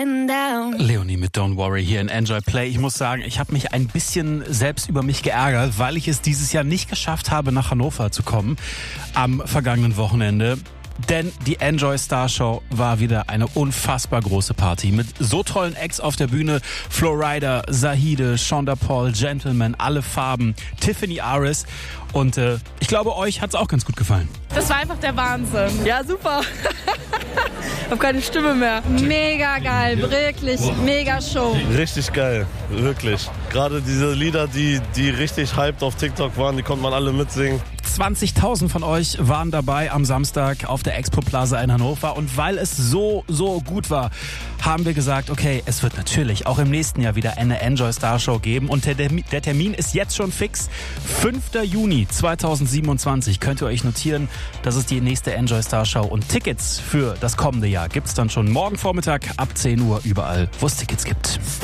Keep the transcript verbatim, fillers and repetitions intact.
getting down. Leonie mit Don't Worry hier in Enjoy Play. Ich muss sagen, ich habe mich ein bisschen selbst über mich geärgert, weil ich es dieses Jahr nicht geschafft habe, nach Hannover zu kommen am vergangenen Wochenende. Denn die Enjoy Star Show war wieder eine unfassbar große Party mit so tollen Acts auf der Bühne. Flo Rida, Zahide, Shonda Paul, Gentleman, alle Farben, Tiffany Aris. Und äh, ich glaube, euch hat's auch ganz gut gefallen. Das war einfach der Wahnsinn. Ja, super. Ich hab keine Stimme mehr. Mega geil, wirklich mega Show. Richtig geil, wirklich. Gerade diese Lieder, die, die richtig hyped auf TikTok waren, die konnte man alle mitsingen. zwanzigtausend von euch waren dabei am Samstag auf der Expo Plaza in Hannover. Und weil es so, so gut war, haben wir gesagt, okay, es wird natürlich auch im nächsten Jahr wieder eine Enjoy Star Show geben. Und der, der Termin ist jetzt schon fix. fünfter Juni zweitausendsiebenundzwanzig könnt ihr euch notieren. Das ist die nächste Enjoy Star Show. Und Tickets für das kommende Jahr gibt's dann schon morgen Vormittag ab zehn Uhr überall, wo es Tickets gibt.